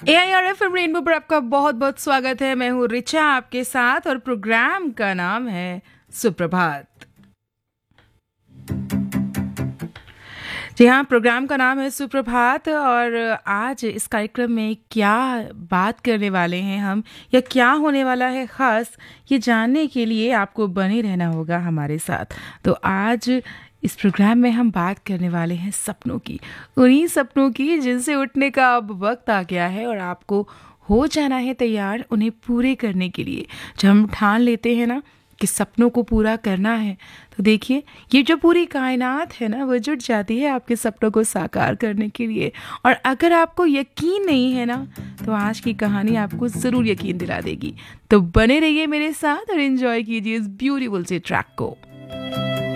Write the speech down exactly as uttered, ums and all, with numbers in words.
A I R F rainbow पर आपका बहुत बहुत स्वागत है। मैं हूँ रिचा आपके साथ और प्रोग्राम का नाम है सुप्रभात। जी हाँ, प्रोग्राम का नाम है सुप्रभात और आज इस कार्यक्रम में क्या बात करने वाले हैं हम या क्या होने वाला है ख़ास, ये जानने के लिए आपको बने रहना होगा हमारे साथ। तो आज इस प्रोग्राम में हम बात करने वाले हैं सपनों की, उन्हीं सपनों की जिनसे उठने का अब वक्त आ गया है और आपको हो जाना है तैयार उन्हें पूरे करने के लिए। जब हम ठान लेते हैं ना कि सपनों को पूरा करना है, तो देखिए ये जो पूरी कायनात है ना वो जुट जाती है आपके सपनों को साकार करने के लिए। और अगर आपको यकीन नहीं है ना, तो आज की कहानी आपको ज़रूर यकीन दिला देगी। तो बने रहिए मेरे साथ और एंजॉय कीजिए इस ब्यूटीफुल से ट्रैक को।